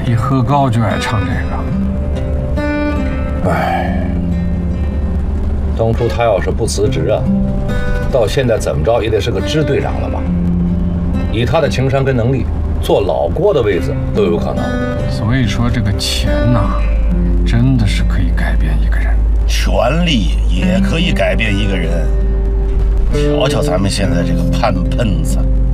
一喝高就爱唱这个。 哎，当初他要是不辞职啊，到现在怎么着也得是个支队长了吧？以他的情商跟能力，坐老郭的位子都有可能。 所以说，这个钱呐，真的是可以改变一个人。 权力也可以改变一个人。瞧瞧咱们现在这个潘喷子，